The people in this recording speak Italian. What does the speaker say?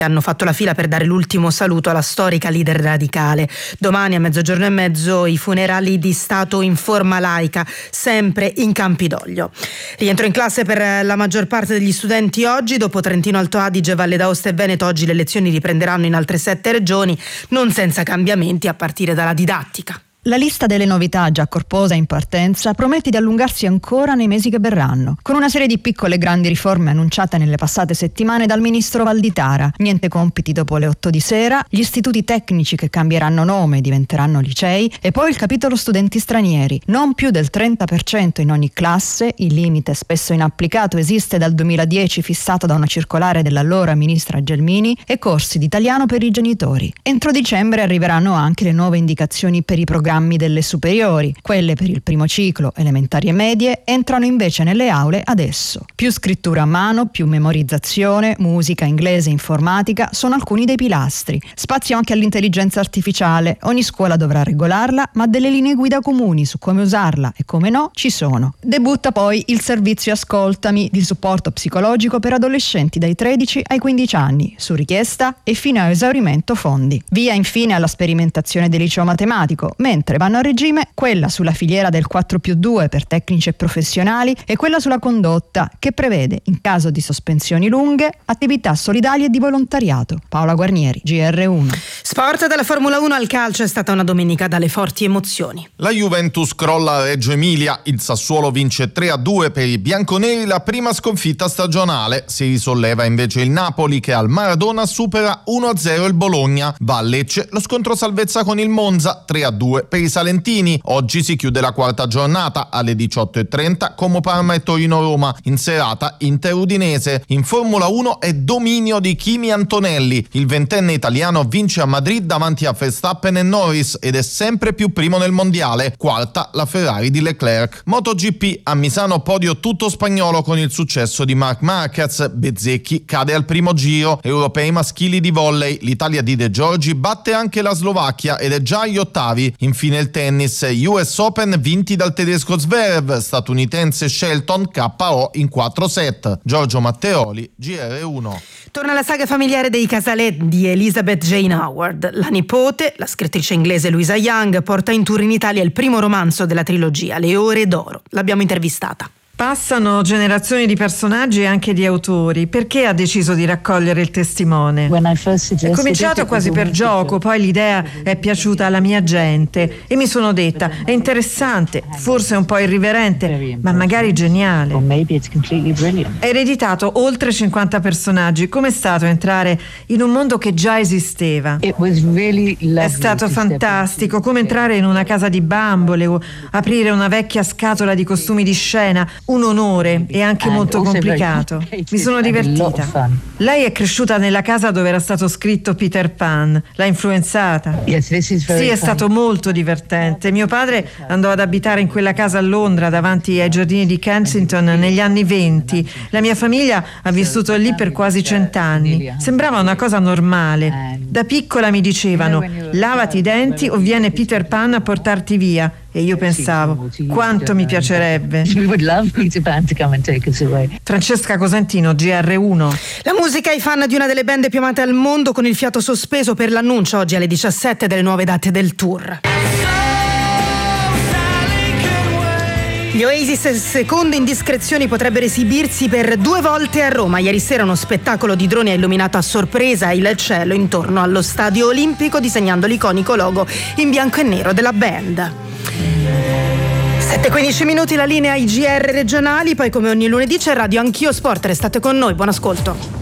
hanno fatto la fila per dare l'ultimo saluto alla storica leader radicale. Domani a 12:30 i funerali di Stato in forma laica, sempre in Campidoglio. Rientro in classe per la maggior parte degli studenti oggi. Dopo Trentino Alto Adige, Valle d'Aosta e Veneto, oggi le lezioni riprenderanno in altre 7 regioni, non senza cambiamenti a partire dalla didattica. La lista delle novità, già corposa in partenza, promette di allungarsi ancora nei mesi che verranno, con una serie di piccole e grandi riforme annunciate nelle passate settimane dal ministro Valditara. Niente compiti dopo le 8 di sera, gli istituti tecnici che cambieranno nome e diventeranno licei, e poi il capitolo studenti stranieri. Non più del 30% in ogni classe, il limite spesso inapplicato esiste dal 2010 fissato da una circolare dell'allora ministra Gelmini, e corsi di italiano per i genitori. Entro dicembre arriveranno anche le nuove indicazioni per i programmi delle superiori. Quelle per il primo ciclo, elementari e medie, entrano invece nelle aule adesso. Più scrittura a mano, più memorizzazione, musica, inglese, informatica sono alcuni dei pilastri. Spazio anche all'intelligenza artificiale. Ogni scuola dovrà regolarla, ma delle linee guida comuni su come usarla e come no ci sono. Debutta poi il servizio Ascoltami, di supporto psicologico per adolescenti dai 13 ai 15 anni, su richiesta e fino a esaurimento fondi. Via infine alla sperimentazione del liceo matematico, mentre vanno a regime quella sulla filiera del 4+2 per tecnici e professionali e quella sulla condotta, che prevede, in caso di sospensioni lunghe, attività solidali e di volontariato. Paola Guarnieri, GR1. Sport. Dalla Formula 1 al calcio è stata una domenica dalle forti emozioni. La Juventus crolla a Reggio Emilia, il Sassuolo vince 3-2 per i bianconeri, la prima sconfitta stagionale. Si risolleva invece il Napoli, che al Maradona supera 1-0 il Bologna. Va a Lecce lo scontro salvezza con il Monza, 3-2 per i salentini. Oggi si chiude la quarta giornata alle 18:30, Como Parma e Torino-Roma. In serata Inter-Udinese. In Formula 1 è dominio di Kimi Antonelli. Il ventenne italiano vince a Madrid davanti a Verstappen e Norris ed è sempre più primo nel mondiale. Quarta la Ferrari di Leclerc. MotoGP, a Misano podio tutto spagnolo con il successo di Marc Marquez. Bezzecchi cade al primo giro. Europei maschili di volley, l'Italia di De Giorgi batte anche la Slovacchia ed è già agli ottavi. Infine il tennis, US Open vinti dal tedesco Zverev, statunitense Shelton KO in 4 set. Giorgio Matteoli, GR1. Torna la saga familiare dei Casalet di Elizabeth Jane Howard. La nipote, la scrittrice inglese Louisa Young, porta in tour in Italia il primo romanzo della trilogia, Le ore d'oro. L'abbiamo intervistata. Passano generazioni di personaggi e anche di autori. Perché ha deciso di raccogliere il testimone? È cominciato quasi per gioco, poi l'idea è piaciuta alla mia gente e mi sono detta: è interessante, forse un po' irriverente, ma magari geniale. È ereditato oltre 50 personaggi. Com'è stato entrare in un mondo che già esisteva? È stato fantastico, come entrare in una casa di bambole o aprire una vecchia scatola di costumi di scena. Un onore e anche molto complicato. Mi sono divertita. Lei è cresciuta nella casa dove era stato scritto Peter Pan. L'ha influenzata. Sì, è stato molto divertente. Mio padre andò ad abitare in quella casa a Londra, davanti ai giardini di Kensington, negli anni 20. La mia famiglia ha vissuto lì per quasi 100 anni. Sembrava una cosa normale. Da piccola mi dicevano: lavati i denti o viene Peter Pan a portarti via. E io pensavo: quanto mi piacerebbe. Francesca Cosentino, GR1. La musica ai fan di una delle band più amate al mondo, con il fiato sospeso per l'annuncio oggi alle 17 delle nuove date del tour. Gli Oasis, secondo indiscrezioni, potrebbero esibirsi per 2 volte a Roma. Ieri sera uno spettacolo di droni ha illuminato a sorpresa il cielo intorno allo Stadio Olimpico, disegnando l'iconico logo in bianco e nero della band. 7:15 minuti, la linea ai GR regionali, poi come ogni lunedì c'è Radio Anch'io Sport, restate con noi, buon ascolto.